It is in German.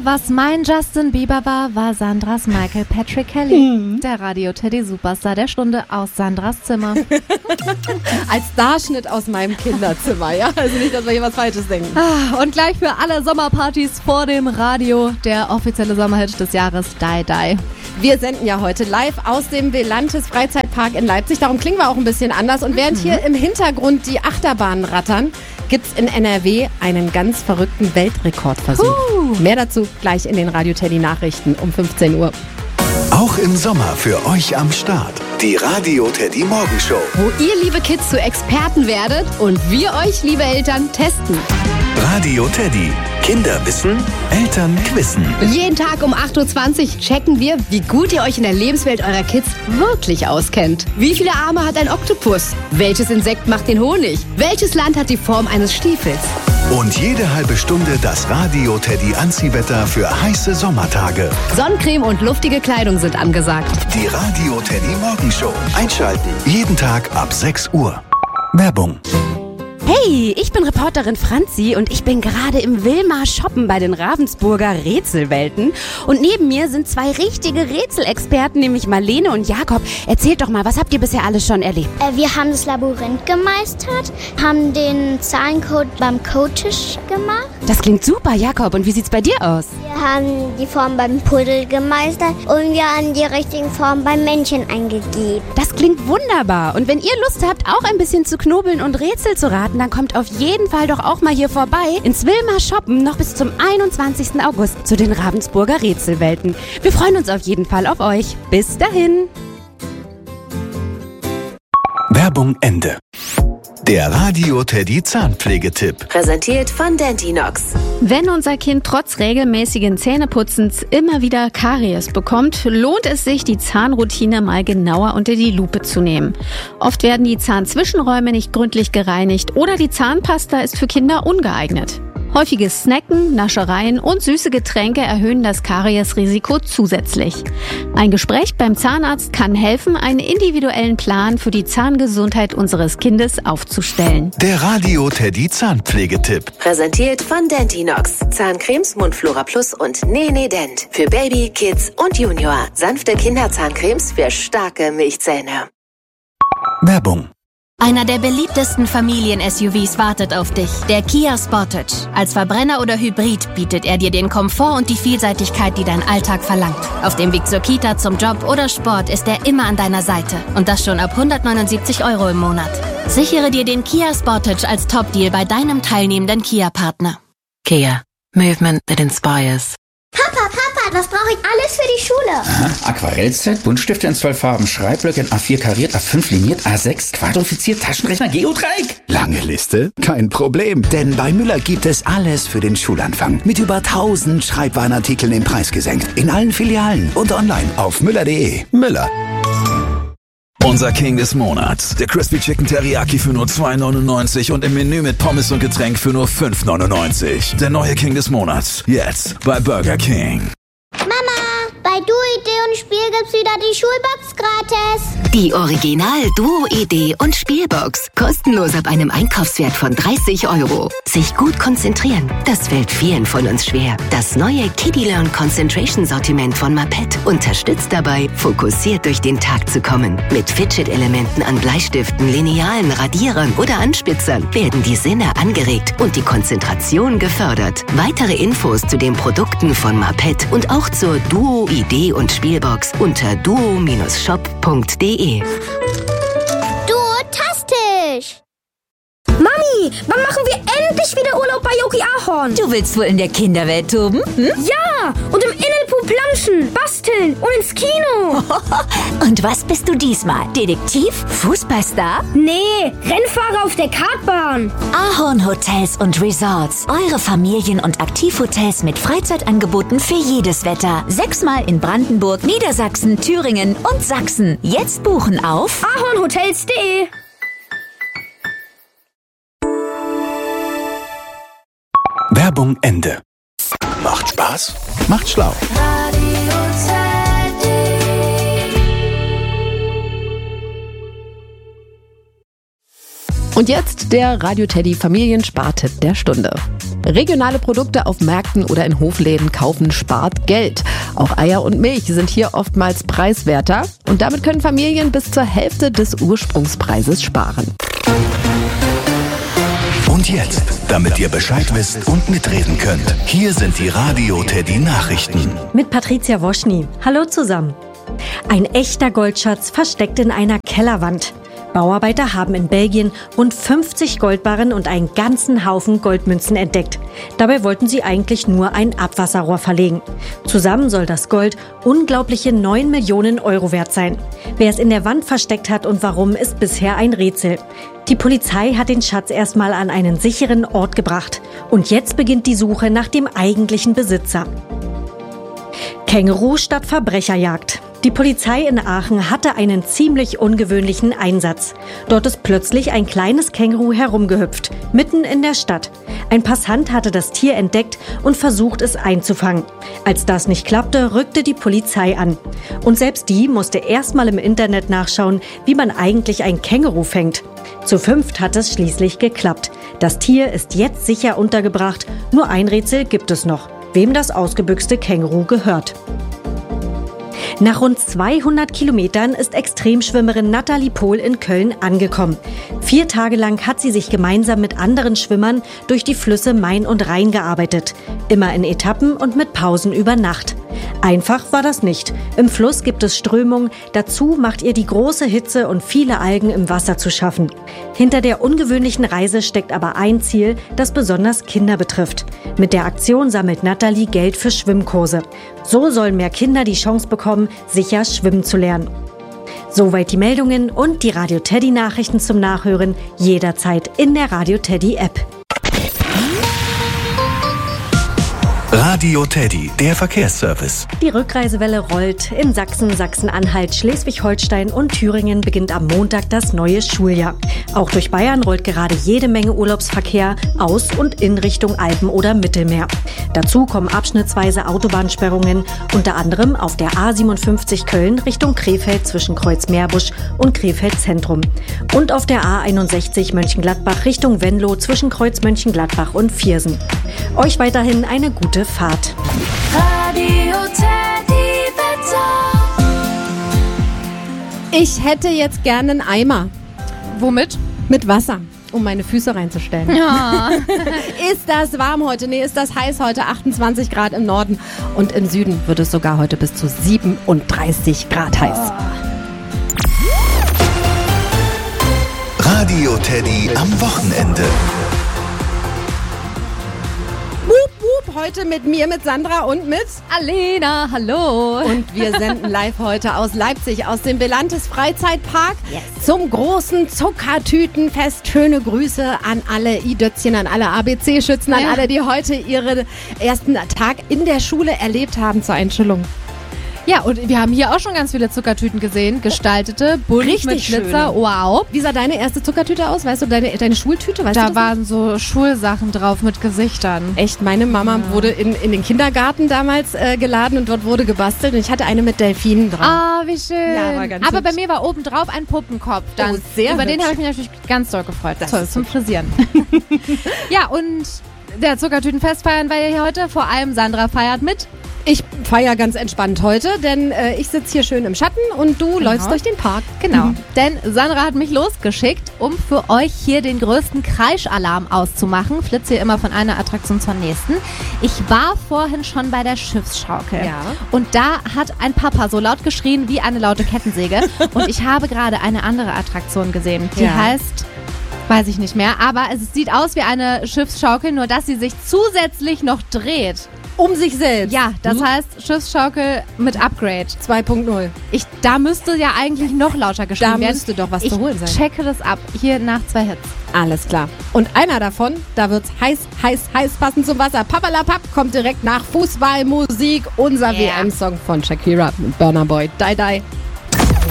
Was mein Justin Bieber war Sandras Michael Patrick Kelly. Der Radio-Teddy-Superstar der Stunde aus Sandras Zimmer. Als Starschnitt aus meinem Kinderzimmer, ja? Also nicht, dass wir hier was Falsches denken. Und gleich für alle Sommerpartys vor dem Radio der offizielle Sommerhit des Jahres, Die Die. Wir senden ja heute live aus dem Velantis Freizeitpark in Leipzig. Darum klingen wir auch ein bisschen anders. Und während hier im Hintergrund die Achterbahnen rattern, gibt's in NRW einen ganz verrückten Weltrekordversuch. Mehr dazu gleich in den Radio-Teddy-Nachrichten um 15 Uhr. Auch im Sommer für euch am Start. Die Radio-Teddy-Morgenshow. Wo ihr, liebe Kids, zu Experten werdet und wir euch, liebe Eltern, testen. Radio Teddy. Kinder wissen, Eltern quizzen. Jeden Tag um 8.20 Uhr checken wir, wie gut ihr euch in der Lebenswelt eurer Kids wirklich auskennt. Wie viele Arme hat ein Oktopus? Welches Insekt macht den Honig? Welches Land hat die Form eines Stiefels? Und jede halbe Stunde das Radio Teddy Anziehwetter für heiße Sommertage. Sonnencreme und luftige Kleidung sind angesagt. Die Radio Teddy Morgenshow. Einschalten. Jeden Tag ab 6 Uhr. Werbung. Hey, ich bin Reporterin Franzi und ich bin gerade im Wilmar shoppen bei den Ravensburger Rätselwelten. Und neben mir sind zwei richtige Rätselexperten, nämlich Marlene und Jakob. Erzählt doch mal, was habt ihr bisher alles schon erlebt? Wir haben das Labyrinth gemeistert, haben den Zahlencode beim Codetisch gemacht. Das klingt super, Jakob. Und wie sieht's bei dir aus? Wir haben die Form beim Puddel gemeistert und wir haben die richtigen Formen beim Männchen eingegeben. Das klingt wunderbar. Und wenn ihr Lust habt, auch ein bisschen zu knobeln und Rätsel zu raten, dann kommt auf jeden Fall doch auch mal hier vorbei ins Wilmar shoppen noch bis zum 21. August zu den Ravensburger Rätselwelten. Wir freuen uns auf jeden Fall auf euch. Bis dahin. Werbung Ende. Der Radio Teddy Zahnpflegetipp. Präsentiert von Dentinox. Wenn unser Kind trotz regelmäßigen Zähneputzens immer wieder Karies bekommt, lohnt es sich, die Zahnroutine mal genauer unter die Lupe zu nehmen. Oft werden die Zahnzwischenräume nicht gründlich gereinigt oder die Zahnpasta ist für Kinder ungeeignet. Häufiges Snacken, Naschereien und süße Getränke erhöhen das Kariesrisiko zusätzlich. Ein Gespräch beim Zahnarzt kann helfen, einen individuellen Plan für die Zahngesundheit unseres Kindes aufzustellen. Der Radio Teddy Zahnpflegetipp. Präsentiert von Dentinox. Zahncremes, Mundflora Plus und Nene Dent. Für Baby, Kids und Junior. Sanfte Kinderzahncremes für starke Milchzähne. Werbung. Einer der beliebtesten Familien-SUVs wartet auf dich, der Kia Sportage. Als Verbrenner oder Hybrid bietet er dir den Komfort und die Vielseitigkeit, die dein Alltag verlangt. Auf dem Weg zur Kita, zum Job oder Sport ist er immer an deiner Seite. Und das schon ab 179 € im Monat. Sichere dir den Kia Sportage als Top-Deal bei deinem teilnehmenden Kia-Partner. Kia. Movement that inspires. Papa, was brauche ich alles für die Schule? Aha, Aquarellset, Buntstifte in 12 Farben, Schreibblöcke in A4 kariert, A5 liniert, A6 quadrifiziert, Taschenrechner, Geodreieck. Lange Liste? Kein Problem, denn bei Müller gibt es alles für den Schulanfang. Mit über 1000 Schreibwarenartikeln im Preis gesenkt. In allen Filialen und online auf müller.de. Müller. Unser King des Monats. Der Crispy Chicken Teriyaki für nur 2,99 und im Menü mit Pommes und Getränk für nur 5,99. Der neue King des Monats. Jetzt bei Burger King. Mama, bei Duo-Idee und Spiel gibt's wieder die Schulbox gratis. Die Original-Duo-Idee und Spielbox. Kostenlos ab einem Einkaufswert von 30 €. Sich gut konzentrieren, das fällt vielen von uns schwer. Das neue Kiddie Learn Concentration Sortiment von Mapet unterstützt dabei, fokussiert durch den Tag zu kommen. Mit Fidget-Elementen an Bleistiften, Linealen, Radierern oder Anspitzern werden die Sinne angeregt und die Konzentration gefördert. Weitere Infos zu den Produkten von Mapet und auch zur Duo-Idee und Spielbox unter duo-shop.de. Duotastisch! Mami, wann machen wir endlich wieder Urlaub bei Yogi Ahorn? Du willst wohl in der Kinderwelt toben? Hm? Ja, und im Innenpool planschen, basteln und ins Kino. Und was bist du diesmal? Detektiv? Fußballstar? Nee, Rennfahrer auf der Kartbahn. Ahorn Hotels und Resorts. Eure Familien- und Aktivhotels mit Freizeitangeboten für jedes Wetter. 6-mal in Brandenburg, Niedersachsen, Thüringen und Sachsen. Jetzt buchen auf ahornhotels.de. Werbung Ende. Macht Spaß? Macht schlau. Und jetzt der Radio Teddy Familienspartipp der Stunde. Regionale Produkte auf Märkten oder in Hofläden kaufen spart Geld. Auch Eier und Milch sind hier oftmals preiswerter und damit können Familien bis zur Hälfte des Ursprungspreises sparen. Und jetzt, damit ihr Bescheid wisst und mitreden könnt, hier sind die Radio Teddy Nachrichten. Mit Patricia Woschny. Hallo zusammen. Ein echter Goldschatz versteckt in einer Kellerwand. Bauarbeiter haben in Belgien rund 50 Goldbarren und einen ganzen Haufen Goldmünzen entdeckt. Dabei wollten sie eigentlich nur ein Abwasserrohr verlegen. Zusammen soll das Gold unglaubliche 9 Millionen Euro wert sein. Wer es in der Wand versteckt hat und warum, ist bisher ein Rätsel. Die Polizei hat den Schatz erstmal an einen sicheren Ort gebracht. Und jetzt beginnt die Suche nach dem eigentlichen Besitzer. Känguru statt Verbrecherjagd. Die Polizei in Aachen hatte einen ziemlich ungewöhnlichen Einsatz. Dort ist plötzlich ein kleines Känguru herumgehüpft, mitten in der Stadt. Ein Passant hatte das Tier entdeckt und versucht, es einzufangen. Als das nicht klappte, rückte die Polizei an. Und selbst die musste erstmal im Internet nachschauen, wie man eigentlich ein Känguru fängt. Zu 5 hat es schließlich geklappt. Das Tier ist jetzt sicher untergebracht. Nur ein Rätsel gibt es noch: wem das ausgebüxte Känguru gehört. Nach rund 200 Kilometern ist Extremschwimmerin Nathalie Pohl in Köln angekommen. 4 Tage lang hat sie sich gemeinsam mit anderen Schwimmern durch die Flüsse Main und Rhein gearbeitet. Immer in Etappen und mit Pausen über Nacht. Einfach war das nicht. Im Fluss gibt es Strömung. Dazu macht ihr die große Hitze und viele Algen im Wasser zu schaffen. Hinter der ungewöhnlichen Reise steckt aber ein Ziel, das besonders Kinder betrifft. Mit der Aktion sammelt Nathalie Geld für Schwimmkurse. So sollen mehr Kinder die Chance bekommen, sicher schwimmen zu lernen. Soweit die Meldungen und die Radio Teddy Nachrichten zum Nachhören jederzeit in der Radio Teddy App. Radio Teddy, der Verkehrsservice. Die Rückreisewelle rollt. In Sachsen, Sachsen-Anhalt, Schleswig-Holstein und Thüringen beginnt am Montag das neue Schuljahr. Auch durch Bayern rollt gerade jede Menge Urlaubsverkehr aus und in Richtung Alpen oder Mittelmeer. Dazu kommen abschnittsweise Autobahnsperrungen, unter anderem auf der A57 Köln Richtung Krefeld zwischen Kreuz-Meerbusch und Krefeld Zentrum. Und auf der A61 Mönchengladbach Richtung Venlo zwischen Kreuz Mönchengladbach und Viersen. Euch weiterhin eine gute Fahrt. Radio Teddy Wetter. Ich hätte jetzt gerne einen Eimer. Womit? Mit Wasser, um meine Füße reinzustellen. Ja. Ist das warm heute? Nee, ist das heiß heute? 28 Grad im Norden. Und im Süden wird es sogar heute bis zu 37 Grad heiß. Radio Teddy am Wochenende. Heute mit mir, mit Sandra und mit Alena. Hallo. Und wir senden live heute aus Leipzig, aus dem Belantes Freizeitpark zum großen Zuckertütenfest. Schöne Grüße an alle I-Dötzchen, an alle ABC-Schützen, an alle, die heute ihren ersten Tag in der Schule erlebt haben zur Einschulung. Ja, und wir haben hier auch schon ganz viele Zuckertüten gesehen. Gestaltete, bunt mit Glitzer. Wow. Wie sah deine erste Zuckertüte aus? Weißt du, deine Schultüte? Weißt du das? Da waren so Schulsachen drauf mit Gesichtern. Echt, meine Mama wurde in den Kindergarten damals geladen und dort wurde gebastelt. Und ich hatte eine mit Delfinen dran. Ah, wie schön. Ja, war ganz Aber hübsch. bei mir war oben drauf ein Puppenkopf. Dann. Oh, sehr Über den hübsch. habe ich mich natürlich ganz doll gefreut. Das Toll, ist zum Frisieren. Ja, und der Zuckertütenfest feiern wir hier heute. Vor allem Sandra feiert mit. Ich feiere ganz entspannt heute, denn ich sitze hier schön im Schatten und du läufst durch den Park. Genau, denn Sandra hat mich losgeschickt, um für euch hier den größten Kreischalarm auszumachen. Flitze hier immer von einer Attraktion zur nächsten. Ich war vorhin schon bei der Schiffsschaukel. Ja. Und da hat ein Papa so laut geschrien wie eine laute Kettensäge. Und ich habe gerade eine andere Attraktion gesehen. Die heißt... Weiß ich nicht mehr, aber es sieht aus wie eine Schiffsschaukel, nur dass sie sich zusätzlich noch dreht. Um sich selbst? Ja, das heißt Schiffsschaukel mit Upgrade. 2.0. Da müsste ja eigentlich noch lauter geschrieben werden. Da müsste doch was zu holen sein. Ich checke das ab, hier nach 2 Hits. Alles klar. Und einer davon, da wird's heiß, heiß, heiß, passend zum Wasser. Papalapap kommt direkt nach Fußballmusik. Unser WM-Song von Shakira mit Burna Boy. Die, die.